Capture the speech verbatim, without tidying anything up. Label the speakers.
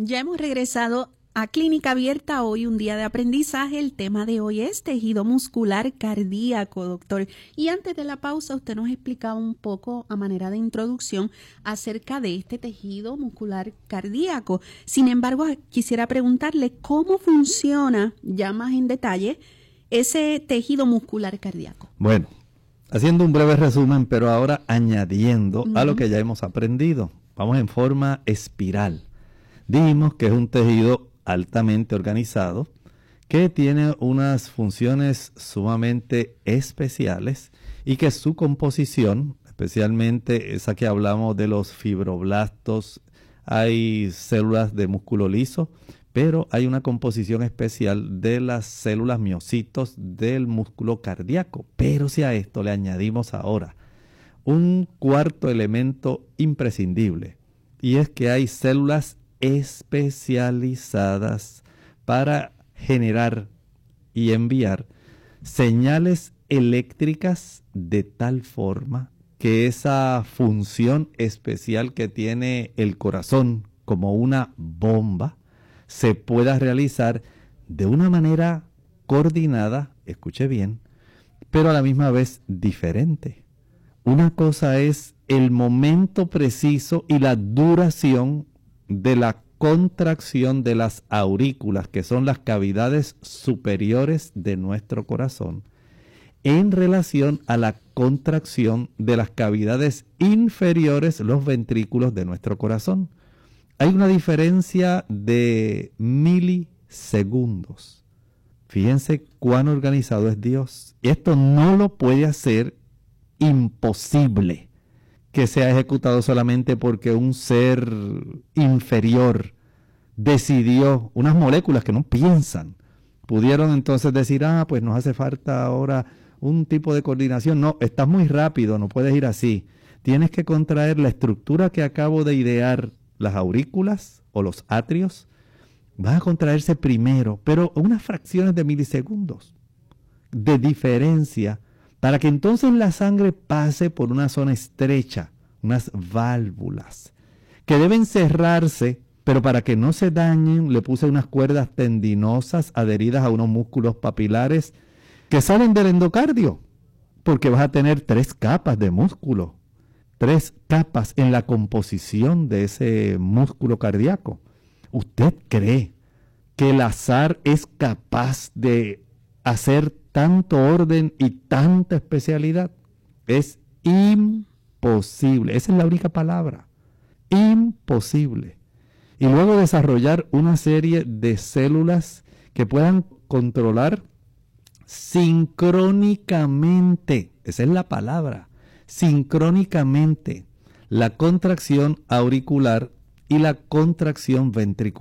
Speaker 1: Ya hemos regresado a Clínica Abierta, hoy un día de aprendizaje. El tema de hoy es tejido muscular cardíaco, doctor. Y antes de la pausa, usted nos explicaba un poco a manera de introducción acerca de este tejido muscular cardíaco. Sin embargo, quisiera preguntarle cómo funciona ya más en detalle ese tejido muscular cardíaco.
Speaker 2: Bueno, haciendo un breve resumen, pero ahora añadiendo uh-huh. a lo que ya hemos aprendido. Vamos en forma espiral. Dijimos que es un tejido altamente organizado, que tiene unas funciones sumamente especiales y que su composición, especialmente esa que hablamos de los fibroblastos, hay células de músculo liso, pero hay una composición especial de las células miocitos del músculo cardíaco. Pero si a esto le añadimos ahora un cuarto elemento imprescindible, y es que hay células especializadas para generar y enviar señales eléctricas de tal forma que esa función especial que tiene el corazón como una bomba se pueda realizar de una manera coordinada, escuche bien, pero a la misma vez diferente. Una cosa es el momento preciso y la duración de la contracción de las aurículas, que son las cavidades superiores de nuestro corazón, en relación a la contracción de las cavidades inferiores, los ventrículos de nuestro corazón. Hay una diferencia de milisegundos. Fíjense cuán organizado es Dios. Esto no lo puede hacer imposible que sea ejecutado solamente porque un ser inferior decidió, unas moléculas que no piensan, pudieron entonces decir, ah, pues nos hace falta ahora un tipo de coordinación. No, estás muy rápido, no puedes ir así. Tienes que contraer la estructura que acabo de idear, las aurículas o los atrios, van a contraerse primero, pero unas fracciones de milisegundos de diferencia, para que entonces la sangre pase por una zona estrecha, unas válvulas, que deben cerrarse, pero para que no se dañen, le puse unas cuerdas tendinosas adheridas a unos músculos papilares que salen del endocardio, porque vas a tener tres capas de músculo, tres capas en la composición de ese músculo cardíaco. ¿Usted cree que el azar es capaz de hacer tanto orden y tanta especialidad? Es imposible. Esa es la única palabra. Imposible. Y luego desarrollar una serie de células que puedan controlar sincrónicamente, esa es la palabra, sincrónicamente la contracción auricular y la contracción ventricular.